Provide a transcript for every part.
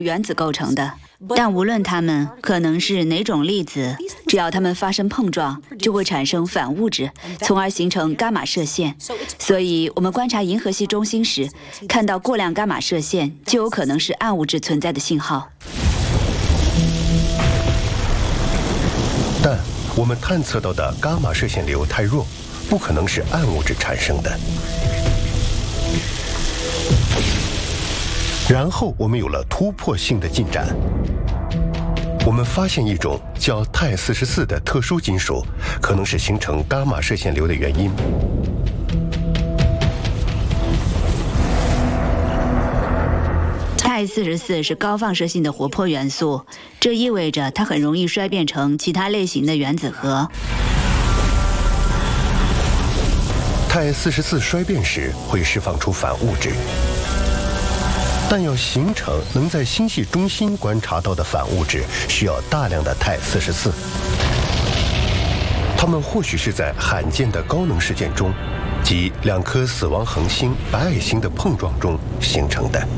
原子构成的。但无论它们可能是哪种粒子，只要它们发生碰撞，就会产生反物质，从而形成伽马射线。所以，我们观察银河系中心时，看到过量伽马射线，就有可能是暗物质存在的信号。 但我们探测到的伽马射线流太弱，不可能是暗物质产生的。然后我们有了突破性的进展，我们发现一种叫钛44的特殊金属，可能是形成伽马射线流的原因。 钛44是高放射性的活泼元素，这意味着它很容易衰变成其他类型的原子核。 钛44衰变时会释放出反物质。但要形成能在星系中心观察到的反物质，需要大量的钛44。它们或许是在罕见的高能事件中，即2颗死亡恒星白矮星的碰撞中形成的。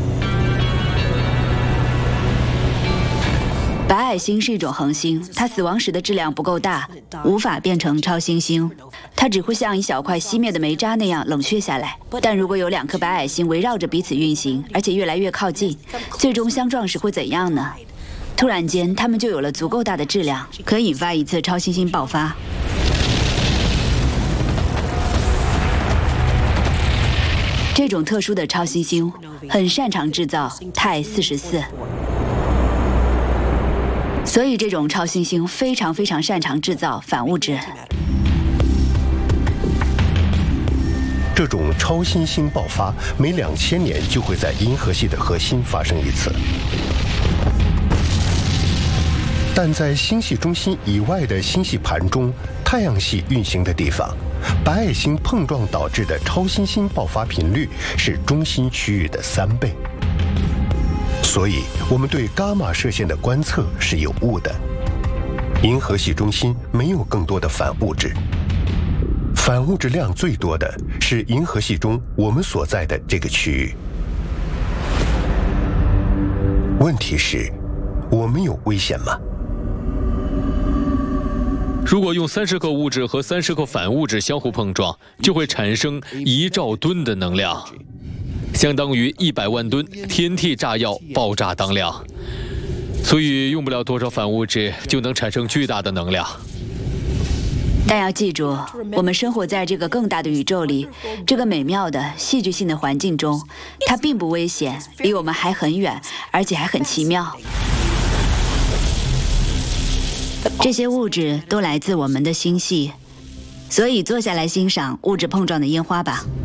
白矮星是一种恒星，它死亡时的质量不够大，无法变成超新星。它只会像一小块熄灭的煤渣那样冷却下来。但如果有2颗白矮星围绕着彼此运行，而且越来越靠近，最终相撞时会怎样呢？突然间，它们就有了足够大的质量，可以引发一次超新星爆发。这种特殊的超新星很擅长制造钛44。所以，这种超新星非常擅长制造反物质。 这种超新星爆发每2000年就会在银河系的核心发生一次，但在星系中心以外的星系盘中，太阳系运行的地方，白矮星碰撞导致的超新星爆发频率是中心区域的3倍。所以，我们对伽马射线的观测是有误的。银河系中心没有更多的反物质，反物质量最多的是银河系中我们所在的这个区域。问题是，我们有危险吗？ 如果用30克物质和30克反物质相互碰撞，就会产生1兆吨的能量。相当于100万吨TNT 炸药爆炸当量，所以用不了多少反物质就能产生巨大的能量。 但要记住，我们生活在这个更大的宇宙里，这个美妙的戏剧性的环境中，它并不危险，离我们还很远，而且还很奇妙。这些物质都来自我们的星系，所以坐下来欣赏物质碰撞的烟花吧。